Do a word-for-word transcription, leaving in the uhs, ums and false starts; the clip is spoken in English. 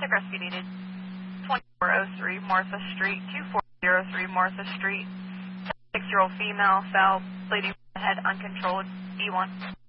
Cardiac rescue needed. twenty-four oh three Martha Street, two four oh three Martha Street. six-year-old female fell, bleeding from the head, uncontrolled. E one.